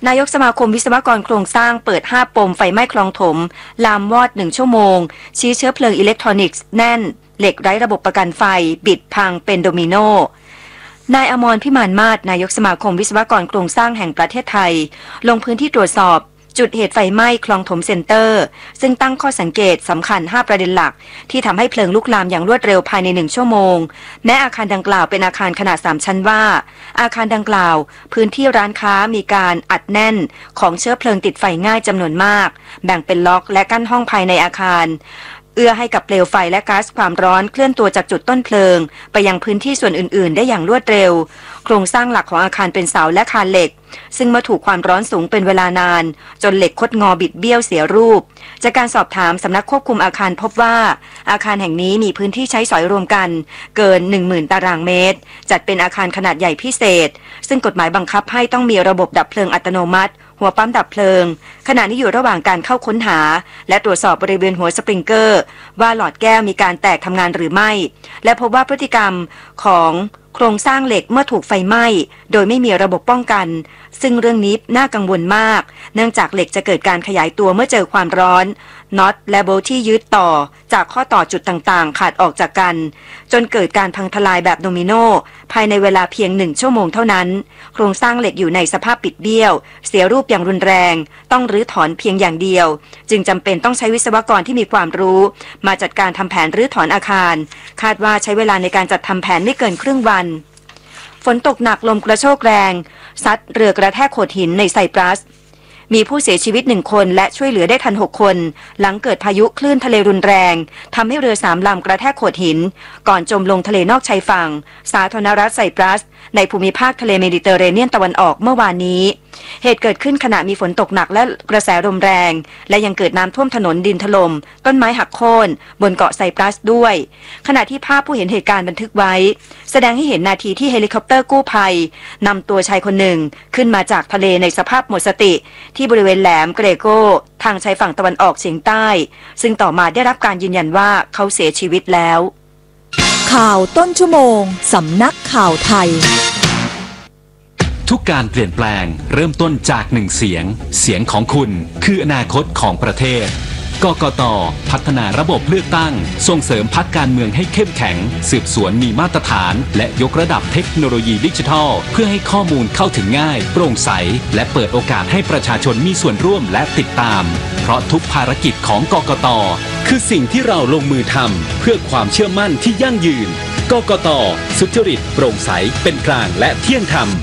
นายกสมาคมวิศวกรโครงสร้างเปิด5ปมไฟไหม้คลองถมลามวอด1ชั่วโมงชี้เชื้อเพลิงอิเล็กทรอนิกส์แน่นเหล็กไร้ระบบประกันไฟบิดพังเป็นโดมิโนนายอมรพิมานมาศนายกสมาคมวิศวกรโครงสร้างแห่งประเทศไทยลงพื้นที่ตรวจสอบจุดเหตุไฟไหม้คลองถมเซ็นเตอร์ซึ่งตั้งข้อสังเกตสำคัญ5ประเด็นหลักที่ทำให้เพลิงลุกลามอย่างรวดเร็วภายใน1ชั่วโมงแม้อาคารดังกล่าวเป็นอาคารขนาด3ชั้นว่าอาคารดังกล่าวพื้นที่ร้านค้ามีการอัดแน่นของเชื้อเพลิงติดไฟง่ายจำนวนมากแบ่งเป็นล็อกและกั้นห้องภายในอาคารเอื้อให้กับเปลวไฟและก๊าซความร้อนเคลื่อนตัวจากจุดต้นเพลิงไปยังพื้นที่ส่วนอื่นๆได้อย่างรวดเร็วโครงสร้างหลักของอาคารเป็นเสาและคานเหล็กซึ่งเมื่อถูกความร้อนสูงเป็นเวลานานจนเหล็กคดงอบิดเบี้ยวเสียรูปจากการสอบถามสำนักควบคุมอาคารพบว่าอาคารแห่งนี้มีพื้นที่ใช้สอยรวมกันเกิน 10,000 ตารางเมตรจัดเป็นอาคารขนาดใหญ่พิเศษซึ่งกฎหมายบังคับให้ต้องมีระบบดับเพลิงอัตโนมัติหัวปั๊มดับเพลิงขณะนี้อยู่ระหว่างการเข้าค้นหาและตรวจสอบบริเวณหัวสปริงเกอร์ว่าหลอดแก้วมีการแตกทำงานหรือไม่และพบว่าพฤติกรรมของโครงสร้างเหล็กเมื่อถูกไฟไหม้โดยไม่มีระบบป้องกันซึ่งเรื่องนี้น่ากังวลมากเนื่องจากเหล็กจะเกิดการขยายตัวเมื่อเจอความร้อนน็อตและโบลที่ยึดต่อจากข้อต่อจุดต่างๆขาดออกจากกันจนเกิดการพังทลายแบบโดมิโนภายในเวลาเพียง1ชั่วโมงเท่านั้นโครงสร้างเหล็กอยู่ในสภาพปิดเบี้ยวเสียรูปอย่างรุนแรงต้องรื้อถอนเพียงอย่างเดียวจึงจำเป็นต้องใช้วิศวกรที่มีความรู้มาจัดการทำแผนรื้อถอนอาคารคาดว่าใช้เวลาในการจัดทำแผนไม่เกินครึ่งวันฝนตกหนักลมกระโชกแรงซัดเรือกระแทกโขดหินในไซปรัสมีผู้เสียชีวิต1คนและช่วยเหลือได้ทัน6คนหลังเกิดพายุคลื่นทะเลรุนแรงทำให้เรือ3ลำกระแทกโขดหินก่อนจมลงทะเลนอกชายฝั่งสาธารณรัฐไซปรัสในภูมิภาคทะเลเมดิเตอร์เรเนียนตะวันออกเมื่อวานนี้เหตุเกิดขึ้นขณะมีฝนตกหนักและกระแสลมแรงและยังเกิดน้ำท่วมถนนดินถล่มต้นไม้หักโค่นบนเกาะไซปรัสด้วยขณะที่ภาพผู้เห็นเหตุการณ์บันทึกไว้แสดงให้เห็นนาทีที่เฮลิคอปเตอร์กู้ภัยนำตัวชายคนหนึ่งขึ้นมาจากทะเลในสภาพหมดสติที่บริเวณแหลมเกรโกทางชายฝั่งตะวันออกเฉียงใต้ซึ่งต่อมาได้รับการยืนยันว่าเขาเสียชีวิตแล้วข่าวต้นชั่วโมงสำนักข่าวไทยทุกการเปลี่ยนแปลงเริ่มต้นจากหนึ่งเสียงเสียงของคุณคืออนาคตของประเทศกกต.พัฒนาระบบเลือกตั้งส่งเสริมพรรคการเมืองให้เข้มแข็งสืบสวนมีมาตรฐานและยกระดับเทคโนโลยีดิจิทัลเพื่อให้ข้อมูลเข้าถึงง่ายโปร่งใสและเปิดโอกาสให้ประชาชนมีส่วนร่วมและติดตามเพราะทุกภารกิจของกกต.คือสิ่งที่เราลงมือทำเพื่อความเชื่อมั่นที่ยั่งยืนกกต.สุจริตโปร่งใสเป็นกลางและเที่ยงธรรม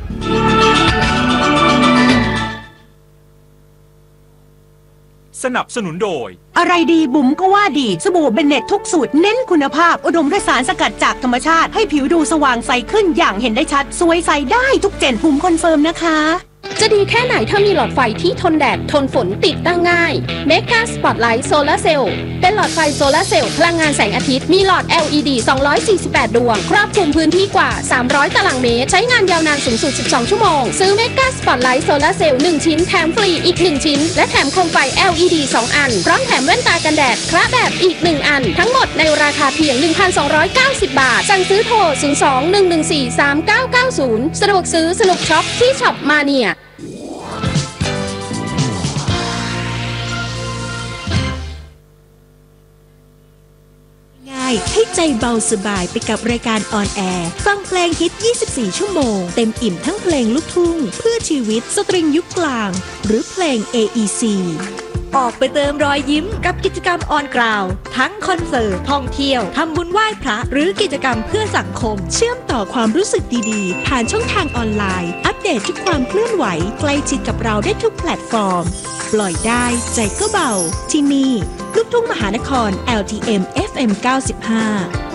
สนับสนุนโดยอะไรดีบุ๋มก็ว่าดีสบู่เบนเน็ตทุกสูตรเน้นคุณภาพอุดมด้วยสารสกัดจากธรรมชาติให้ผิวดูสว่างใสขึ้นอย่างเห็นได้ชัดสวยใสได้ทุกเจนบุ๋มคอนเฟิร์มนะคะจะดีแค่ไหนถ้ามีหลอดไฟที่ทนแดดทนฝนติดตั้งง่าย Mega Spotlight Solar Cell เป็นหลอดไฟโซลาร์เซลล์พลังงานแสงอาทิตย์มีหลอด LED 248 ดวงครอบคลุมพื้นที่กว่า300ตารางเมตรใช้งานยาวนานสูงสุด12ชั่วโมงซื้อ Mega Spotlight Solar Cell 1ชิ้นแถมฟรีอีก1ชิ้นและแถมโคมไฟ LED 2 อันพร้อมแถมแว่นตากันแดดคระแบบอีก1อันทั้งหมดในราคาเพียง 1,290 บาทสั่งซื้อโทร 02-114-3990 สะดวกซื้อสนุกช็อปที่ช็อปมาเนียให้ใจเบาสบายไปกับรายการออนแอร์ฟังเพลงฮิต24ชั่วโมงเต็มอิ่มทั้งเพลงลูกทุ่งเพื่อชีวิตสตริงยุคกลางหรือเพลง AEC ออกไปเติมรอยยิ้มกับกิจกรรมออนกราวทั้งคอนเสิร์ตท่องเที่ยวทำบุญไหว้พระหรือกิจกรรมเพื่อสังคมเชื่อมต่อความรู้สึกดีๆผ่านช่องทางออนไลน์อัปเดตทุกความเคลื่อนไหวใกล้ชิดกับเราได้ทุกแพลตฟอร์มปล่อยได้ใจก็เบาที่นี่ลูกทุ่งมหานคร LTM FM 95